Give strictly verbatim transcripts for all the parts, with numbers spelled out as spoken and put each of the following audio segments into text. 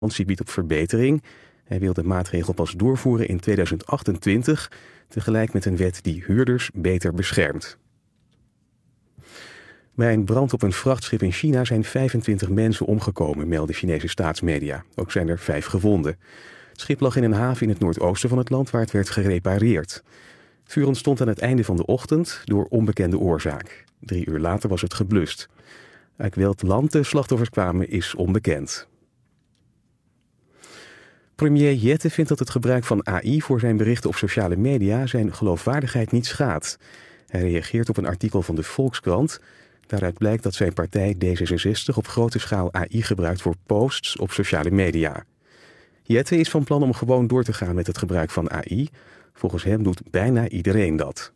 Zie biedt op verbetering. Hij wil de maatregel pas doorvoeren in tweeduizend achtentwintig, tegelijk met een wet die huurders beter beschermt. Bij een brand op een vrachtschip in China zijn vijfentwintig mensen omgekomen, melden Chinese staatsmedia. Ook zijn er vijf gewonden. Het schip lag in een haven in het noordoosten van het land waar het werd gerepareerd. Het vuur ontstond aan het einde van de ochtend door onbekende oorzaak. Drie uur later was het geblust. Uit welk land de slachtoffers kwamen is onbekend. Premier Jette vindt dat het gebruik van A I voor zijn berichten op sociale media zijn geloofwaardigheid niet schaadt. Hij reageert op een artikel van de Volkskrant. Daaruit blijkt dat zijn partij D zesenzestig op grote schaal A I gebruikt voor posts op sociale media. Jette is van plan om gewoon door te gaan met het gebruik van A I. Volgens hem doet bijna iedereen dat.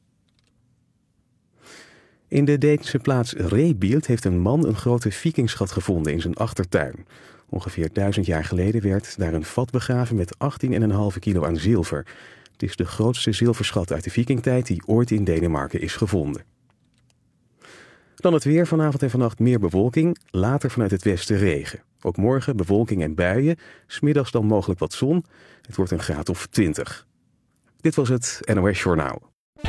In de Deense plaats Rebild heeft een man een grote vikingschat gevonden in zijn achtertuin. Ongeveer duizend jaar geleden werd daar een vat begraven met achttien komma vijf kilo aan zilver. Het is de grootste zilverschat uit de vikingtijd die ooit in Denemarken is gevonden. Dan het weer, vanavond en vannacht meer bewolking, later vanuit het westen regen. Ook morgen bewolking en buien, 's middags dan mogelijk wat zon. Het wordt een graad of twintig. Dit was het N O S Journaal.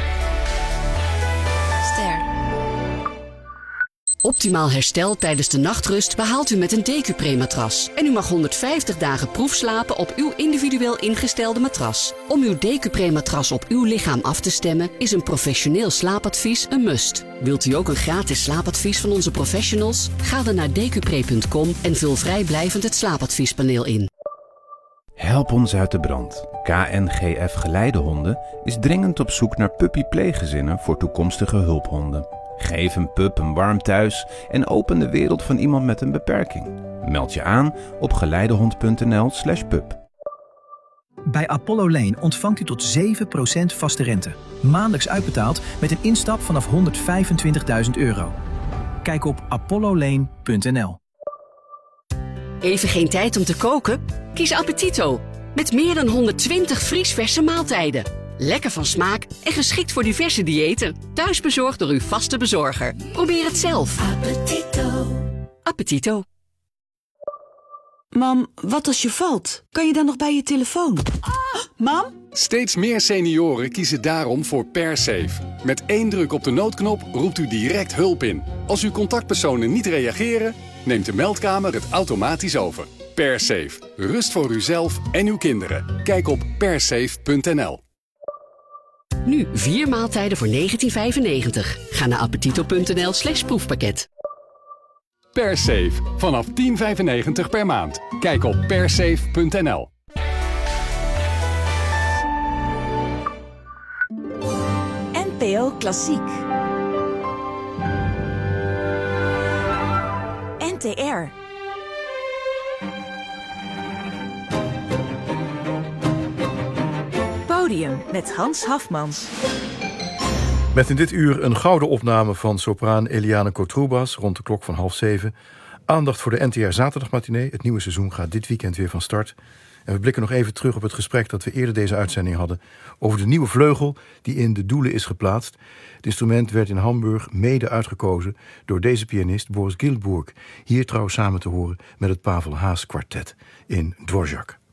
Optimaal herstel tijdens de nachtrust behaalt u met een Decupre-matras. En u mag honderdvijftig dagen proefslapen op uw individueel ingestelde matras. Om uw Decupre-matras op uw lichaam af te stemmen is een professioneel slaapadvies een must. Wilt u ook een gratis slaapadvies van onze professionals? Ga dan naar decupre punt com en vul vrijblijvend het slaapadviespaneel in. Help ons uit de brand. K N G F Geleidehonden is dringend op zoek naar puppy-pleeggezinnen voor toekomstige hulphonden. Geef een pup een warm thuis en open de wereld van iemand met een beperking. Meld je aan op geleidehond punt n l slash pup. Bij Apollo Lane ontvangt u tot zeven procent vaste rente. Maandelijks uitbetaald met een instap vanaf honderdvijfentwintigduizend euro. Kijk op apollo lane punt n l. Even geen tijd om te koken? Kies Appetito. Met meer dan honderdtwintig vriesverse maaltijden. Lekker van smaak en geschikt voor diverse diëten. Thuisbezorgd door uw vaste bezorger. Probeer het zelf. Appetito. Appetito. Mam, wat als je valt? Kan je dan nog bij je telefoon? Ah, mam? Steeds meer senioren kiezen daarom voor PerSafe. Met één druk op de noodknop roept u direct hulp in. Als uw contactpersonen niet reageren, neemt de meldkamer het automatisch over. PerSafe. Rust voor uzelf en uw kinderen. Kijk op persafe punt n l. Nu vier maaltijden voor negentien vijfennegentig. Ga naar appetito punt n l slash proefpakket. PerSafe. Vanaf tien vijfennegentig per maand. Kijk op persafe punt n l. N P O Klassiek. N T R. Podium met Hans Hafmans. Met in dit uur een gouden opname van sopraan Eliane Kotroubas rond de klok van half zeven. Aandacht voor de N T R zaterdagmatinee. Het nieuwe seizoen gaat dit weekend weer van start. En we blikken nog even terug op het gesprek dat we eerder deze uitzending hadden over de nieuwe vleugel die in de Doelen is geplaatst. Het instrument werd in Hamburg mede uitgekozen door deze pianist Boris Giltburg. Hier trouwens samen te horen met het Pavel Haas kwartet in Dvorak.